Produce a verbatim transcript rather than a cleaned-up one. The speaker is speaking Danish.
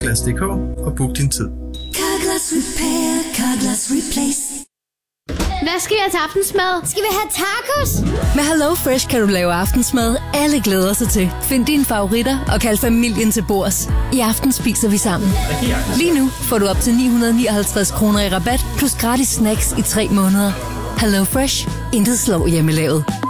Carglass punktum d k og book din tid. Carglass Repair, Carglass Replace. Hvad skal vi have til aftensmad? Skal vi have tacos? Med Hello Fresh kan du lave aftensmad, alle glæder sig til. Find dine favoritter og kald familien til bords. I aften spiser vi sammen. Lige nu får du op til ni hundrede nioghalvtreds kroner i rabat, plus gratis snacks i tre måneder. Hello Fresh. Intet slår hjemmelavet.